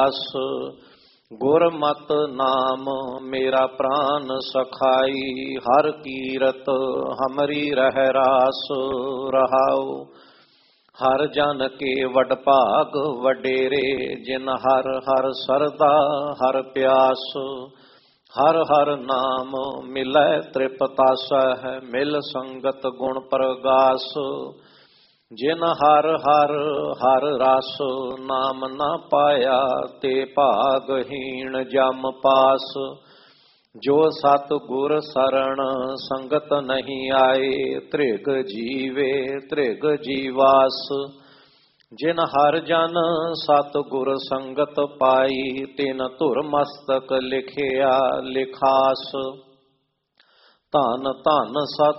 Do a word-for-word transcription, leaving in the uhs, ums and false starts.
ਅਸ ਗੁਰਮਤਿ ਨਾਮ ਮੇਰਾ ਪ੍ਰਾਨ ਸਖਾਈ। ਹਰ ਕੀਰਤ ਹਮਰੀ ਰਹਿ ਰਾਸ ਰਹਾਉ। ਹਰ ਜਨ ਕੇ ਵਡ ਭਾਗ ਵਡੇਰੇ ਜਿਨ ਹਰ ਹਰ ਸਰਦਾ ਹਰ ਪਿਆਸ। ਹਰ ਹਰ ਨਾਮ ਮਿਲੈ ਤ੍ਰਿਪਤਾਸਹਿ ਮਿਲ ਸੰਗਤ ਗੁਣ ਪ੍ਰਗਾਸ। ਜਿਨ ਹਰ ਹਰ ਹਰ ਰਸ ਨਾਮ ਨਾ ਪਾਇਆ ਤੇ ਭਾਗਹੀਣ ਜਮ ਪਾਸ। ਜੋ ਸਤ ਗੁਰ ਸਰਣ ਸੰਗਤ ਨਹੀਂ ਆਏ ਤ੍ਰਿਗ ਜੀਵੇ ਤ੍ਰਿਗ ਜੀਵਾਸ। ਜਿਨ ਹਰ ਜਨ ਸਤ ਗੁਰ ਸੰਗਤ ਪਾਈ ਤਿਨ ਧੁਰ ਮਸਤਕ ਲਿਖਿਆ ਲਿਖਾਸ। ਧਨ ਧਨ ਸਤ